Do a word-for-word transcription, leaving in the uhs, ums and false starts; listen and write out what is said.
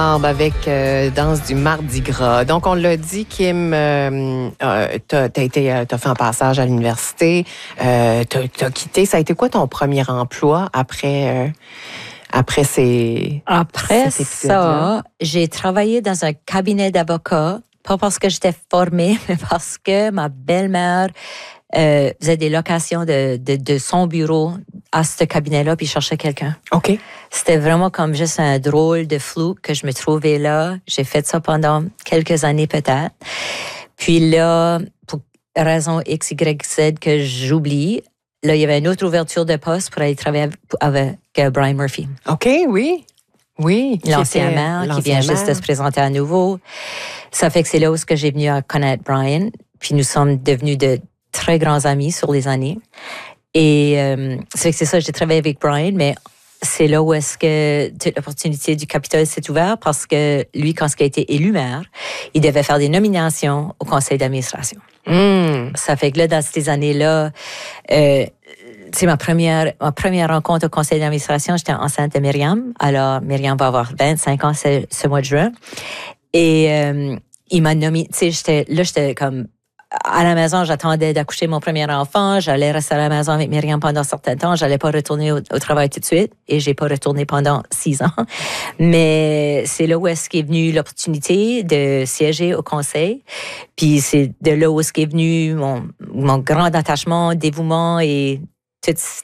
Avec euh, Danse du Mardi Gras. Donc, on l'a dit, Kim, euh, euh, t'as, t'as, été, euh, t'as fait un passage à l'université, euh, t'as, t'as quitté. Ça a été quoi ton premier emploi après, euh, après ces Après ça, j'ai travaillé dans un cabinet d'avocats, pas parce que j'étais formée, mais parce que ma belle-mère euh, faisait des locations de, de, de son bureau à ce cabinet-là, puis cherchait quelqu'un. OK. C'était vraiment comme juste un drôle de flou que je me trouvais là. J'ai fait ça pendant quelques années peut-être. Puis là, pour raison X, Y, Z que j'oublie, là, il y avait une autre ouverture de poste pour aller travailler avec, avec Brian Murphy. OK, oui. Oui. L'ancien maire qui vient juste de se présenter à nouveau. Ça fait que c'est là où j'ai venu à connaître Brian. Puis nous sommes devenus de très grands amis sur les années. Et euh, ça fait que c'est ça, j'ai travaillé avec Brian, mais c'est là où est-ce que toute l'opportunité du Capitole s'est ouverte parce que lui, quand il a été élu maire, il devait faire des nominations au conseil d'administration. Mm. Ça fait que là, dans ces années-là, euh, c'est ma première, ma première rencontre au conseil d'administration, j'étais enceinte de Myriam. Alors, Myriam va avoir vingt-cinq ans ce, ce mois de juin. Et euh, il m'a nommé, tu sais, j'étais, là, j'étais comme à la maison, j'attendais d'accoucher mon premier enfant. J'allais rester à la maison avec Myriam pendant un certain temps. J'allais pas retourner au, au travail tout de suite. Et j'ai pas retourné pendant six ans. Mais c'est là où est-ce qu'est venue l'opportunité de siéger au conseil. Puis c'est de là où est-ce qu'est venu mon, mon grand attachement, dévouement et tout,